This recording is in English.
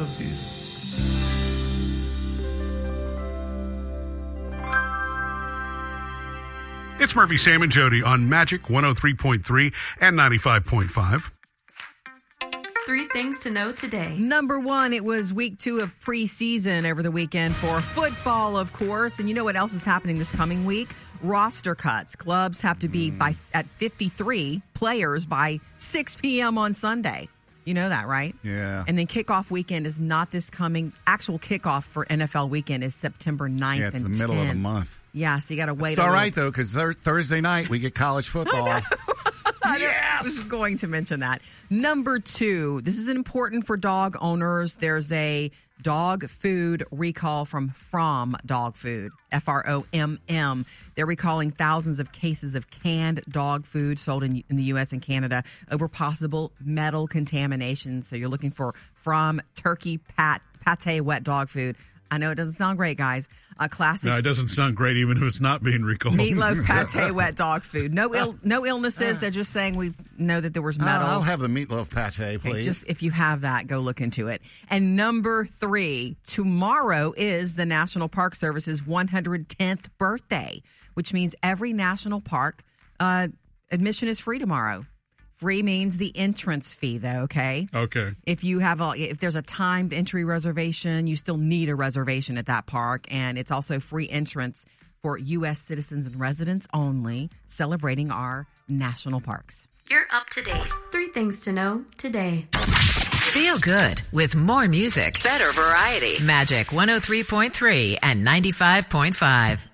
love you. It's Murphy, Sam, and Jody on Magic 103.3 and 95.5. 3 things to know today. Number 1, it was week 2 of preseason over the weekend for football, of course. And you know what else is happening this coming week? Roster cuts. Clubs have to be at 53 players by 6 p.m. on Sunday. You know that, right? Yeah. And then kickoff weekend is not this coming. Actual kickoff for NFL weekend is September 9th and 10th. Yeah, it's the middle of the month. Yeah, so you got to wait. It's all right, though, because Thursday night we get college football. Yes! I was going to mention that. Number 2, this is important for dog owners. There's a dog food recall from Dog Food, FROMM. They're recalling thousands of cases of canned dog food sold in the U.S. and Canada over possible metal contamination. So you're looking for From Turkey Pate Wet Dog Food. I know it doesn't sound great, guys. Classic. No, it doesn't sound great even if it's not being recalled. Meatloaf Pate Wet Dog Food. No illnesses. They're just saying we know that there was metal. I'll have the meatloaf pate, please. Okay, just if you have that, go look into it. And number 3, tomorrow is the National Park Service's 110th birthday, which means every national park admission is free tomorrow. Free means the entrance fee, though, okay? Okay. If there's a timed entry reservation, you still need a reservation at that park. And it's also free entrance for U.S. citizens and residents only, celebrating our national parks. You're up to date. 3 things to know today. Feel good with more music. Better variety. Magic 103.3 and 95.5.